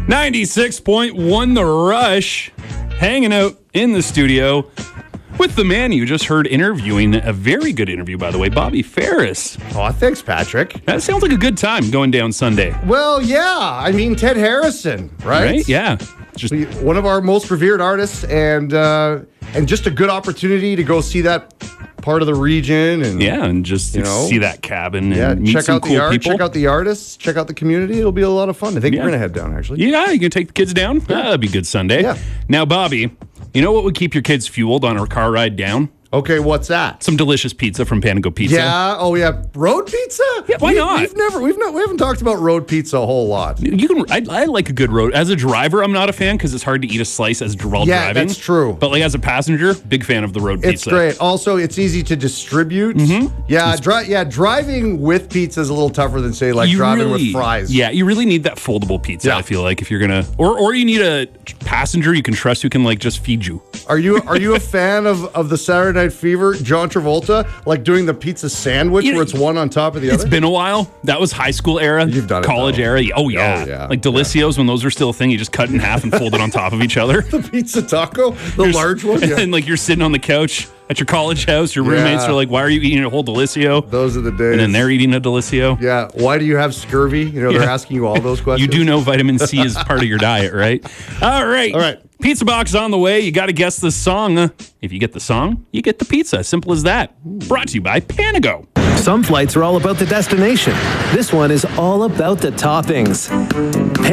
96.1 The Rush, hanging out in the studio with the man you just heard interviewing, a very good interview, by the way, Bobby Ferris. Oh, thanks, Patrick. That sounds like a good time going down Sunday. Well, yeah. I mean, Ted Harrison, right? Yeah. Just one of our most revered artists, and just a good opportunity to go see that part of the region, and just see that cabin and meet check some out cool the art, people. check out the artists, check out the community. It'll be a lot of fun. I think we're gonna head down actually. Yeah, you can take the kids down. That'd be a good Sunday. Yeah. Now, Bobby, you know what would keep your kids fueled on our car ride down? Okay, what's that? Some delicious pizza from Panago Pizza. Yeah. Oh, yeah. Road pizza? Yeah, why not? We haven't talked about road pizza a whole lot. You can. I like a good road. As a driver, I'm not a fan because it's hard to eat a slice while driving. Yeah, that's true. But like as a passenger, big fan of the road It's pizza. great. Also, it's easy to distribute. Mm-hmm. Yeah, driving with pizza is a little tougher than say driving with fries. Yeah, you really need that foldable pizza. Yeah. I feel like if you're gonna, or you need a passenger you can trust who can just feed you. Are you a fan of the Saturday Night Fever, John Travolta, doing the pizza sandwich where it's one on top of the other? It's been a while. That was high school era. You've done it, college though. era. Oh yeah. Like Delicios when those were still a thing. You just cut in half and fold it on top of each other. The pizza taco, the large one. And Yeah. then you're sitting on the couch at your college house. Your roommates are like, "Why are you eating a whole Delicio?" Those are the days. And then they're eating a Delicio. Yeah. Why do you have scurvy? They're asking you all those questions. You do know vitamin C is part of your diet, right? All right. Pizza box on the way. You got to guess the song. If you get the song, you get the pizza. Simple as that. Brought to you by Panago. Some flights are all about the destination. This one is all about the toppings.